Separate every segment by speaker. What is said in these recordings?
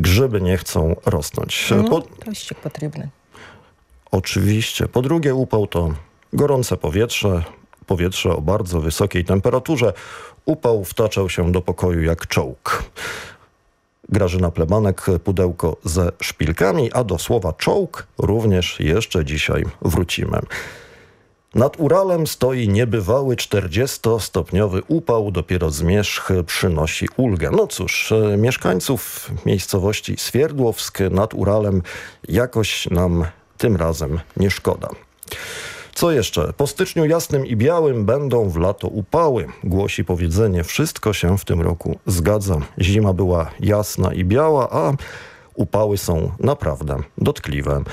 Speaker 1: grzyby nie chcą rosnąć.
Speaker 2: Deszczyk potrzebny.
Speaker 1: Oczywiście. Po drugie, upał to gorące powietrze o bardzo wysokiej temperaturze. Upał wtaczał się do pokoju jak czołg. Grażyna Plebanek, pudełko ze szpilkami, a do słowa czołg również jeszcze dzisiaj wrócimy. Nad Uralem stoi niebywały 40-stopniowy upał, dopiero zmierzch przynosi ulgę. No cóż, mieszkańców miejscowości Swierdłowsk nad Uralem jakoś nam tym razem nie szkoda. Co jeszcze? Po styczniu jasnym i białym będą w lato upały. Głosi powiedzenie, wszystko się w tym roku zgadza. Zima była jasna i biała, a upały są naprawdę dotkliwe.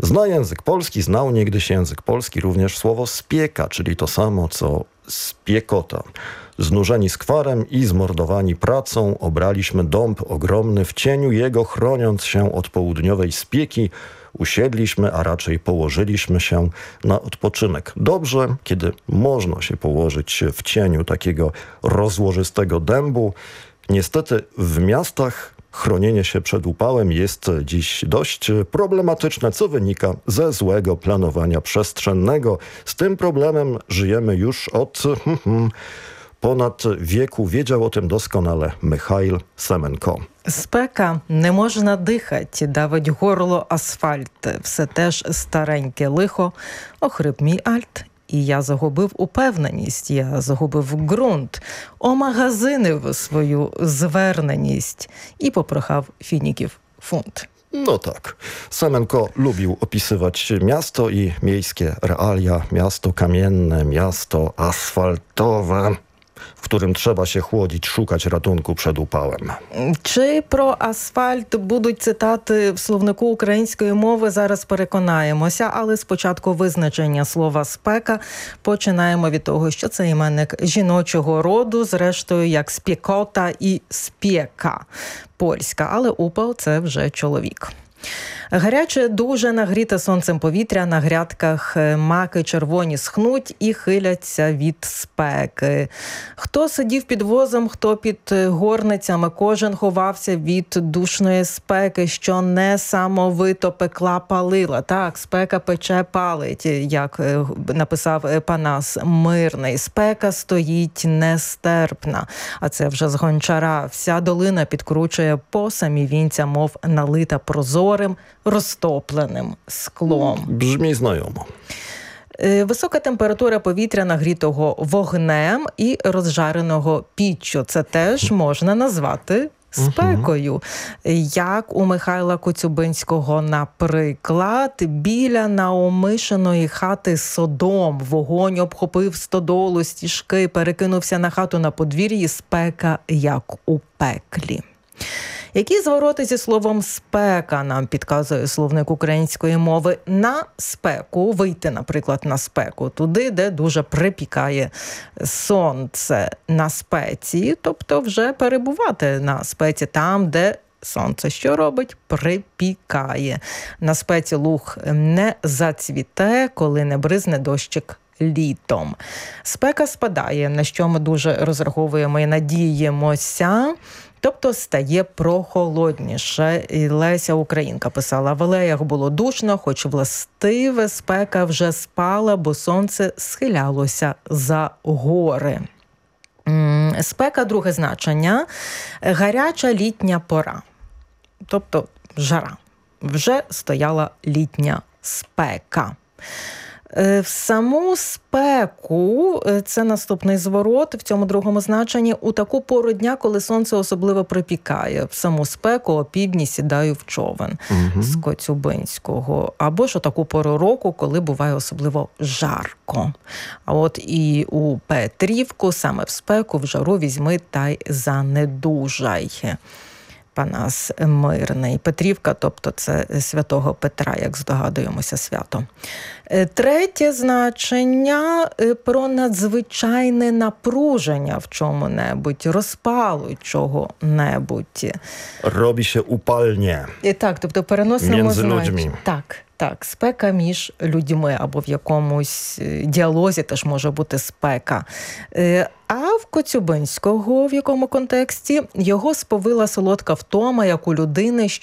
Speaker 1: Znał niegdyś język polski również słowo spieka, czyli to samo co spiekota. Znużeni skwarem i zmordowani pracą obraliśmy dąb ogromny, w cieniu jego chroniąc się od południowej spieki, usiedliśmy, a raczej położyliśmy się na odpoczynek. Dobrze, kiedy można się położyć w cieniu takiego rozłożystego dębu. Niestety w miastach chronienie się przed upałem jest dziś dość problematyczne, co wynika ze złego planowania przestrzennego. Z tym problemem żyjemy już od ponad wieku. Wiedział o tym doskonale Михайл Семенко.
Speaker 2: Спека, не можна дихать, давить горло асфальт. Все теж стареньке лихо, охрип мій альт. І я загубив упевненість, я загубив ґрунт, омагазинив свою зверненість і попрохав фініків фунт.
Speaker 1: No tak. Semenko lubił opisywać miasto i miejskie realia. Miasto kamienne, miasto asfaltowe, w którym trzeba się chłodzić, szukać ratunku przed upałem.
Speaker 2: Чи про асфальт будуть цитати в словнику української мови, зараз переконаємося, але спочатку визначення слова «спека». Починаємо від того, що це іменник жіночого роду, зрештою як спєкота і спєка польська, але упал – це вже чоловік. Гаряче, дуже нагріте сонцем повітря, на грядках маки червоні схнуть і хиляться від спеки. Хто сидів під возом, хто під горницями, кожен ховався від душної спеки, що несамовито пекла палила. Так, спека пече палить, як написав Панас Мирний. Спека стоїть нестерпна, а це вже з Гончара. Вся долина підкручує по самі вінця, мов налита прозорим, розтопленим склом.
Speaker 1: Brzmi znajomo.
Speaker 2: Висока температура повітря, нагрітого вогнем і розжареного піччю. Це теж можна назвати спекою. Як у Михайла Коцюбинського, наприклад, біля наомишеної хати Содом вогонь обхопив стодолу, стіжки, перекинувся на хату на подвір'ї, спека, як у пеклі. Які звороти зі словом «спека» нам підказує словник української мови? На спеку, вийти, наприклад, на спеку, туди, де дуже припікає сонце. На спеці, тобто вже перебувати на спеці, там, де сонце що робить? Припікає. На спеці луг не зацвіте, коли не бризне дощик літом. Спека спадає, на що ми дуже розраховуємо і надіємося. Тобто стає прохолодніше. І Леся Українка писала, в алеях було душно, хоч властиве спека вже спала, бо сонце схилялося за гори. Спека, друге значення, гаряча літня пора. Тобто жара. Вже стояла літня спека. В саму спеку, це наступний зворот, в цьому другому значенні, у таку пору дня, коли сонце особливо припікає. В саму спеку опівдні сідаю в човен з Коцюбинського. Або ж у таку пору року, коли буває особливо жарко. А от і у Петрівку, саме в спеку, в жару візьми та й занедужай. Панас Мирний. Петрівка, тобто це святого Петра, як здогадуємося, свято. Третє значення про надзвичайне напруження в чому-небудь, розпалу чого-небудь.
Speaker 1: Robi się upalnie.
Speaker 2: Так, тобто переносимо
Speaker 1: Między ludźmi.
Speaker 2: Так, спека між людьми, або в якомусь діалозі теж може бути спека. А в Коцюбинського в якому контексті? Його сповила солодка втома, як у людини,